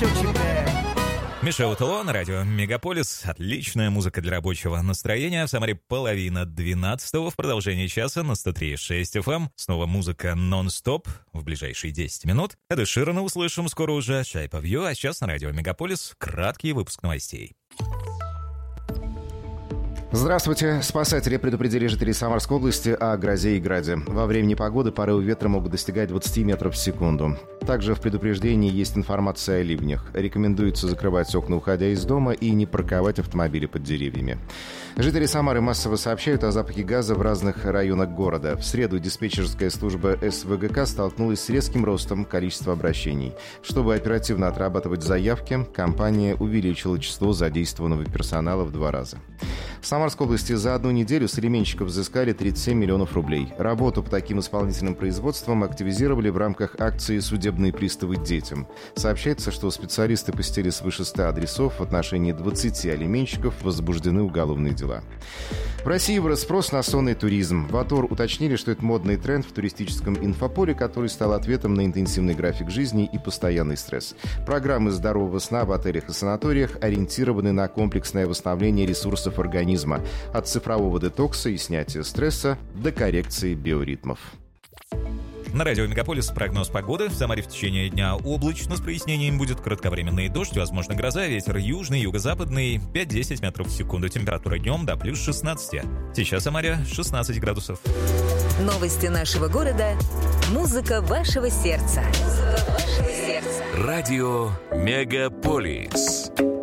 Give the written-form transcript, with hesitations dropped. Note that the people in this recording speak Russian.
Мишел Тело на радио Мегаполис. Отличная музыка для рабочего настроения. В Самаре 11:30 в продолжении часа на 103.6 FM. Снова музыка нон-стоп в ближайшие 10 минут. Эда Ширана услышим скоро уже. Shape of You. А сейчас на радио Мегаполис краткий выпуск новостей. Здравствуйте. Спасатели предупредили жителей Самарской области о грозе и граде. Во время непогоды порывы ветра могут достигать 20 метров в секунду. Также в предупреждении есть информация о ливнях. Рекомендуется закрывать окна, уходя из дома, и не парковать автомобили под деревьями. Жители Самары массово сообщают о запахе газа в разных районах города. В среду диспетчерская служба СВГК столкнулась с резким ростом количества обращений. Чтобы оперативно отрабатывать заявки, компания увеличила число задействованного персонала в 2 раза. В Самарской области за 1 неделю с алименщиков взыскали 37 миллионов рублей. Работу по таким исполнительным производствам активизировали в рамках акции «Судебные приставы детям». Сообщается, что специалисты посетили свыше 100 адресов. В отношении 20 алименщиков возбуждены уголовные дела. В России вырос спрос на сонный туризм. В АТОР уточнили, что это модный тренд в туристическом инфополе, который стал ответом на интенсивный график жизни и постоянный стресс. Программы здорового сна в отелях и санаториях ориентированы на комплексное восстановление ресурсов организма, от цифрового детокса и снятия стресса до коррекции биоритмов. На радио Мегаполис прогноз погоды. В Самаре в течение дня облачно, с прояснением будет кратковременный дождь, возможно гроза, ветер южный, юго-западный, 5-10 метров в секунду. Температура днем до плюс 16. Сейчас в Самаре 16 градусов. Новости нашего города. Музыка вашего сердца. Радио Мегаполис.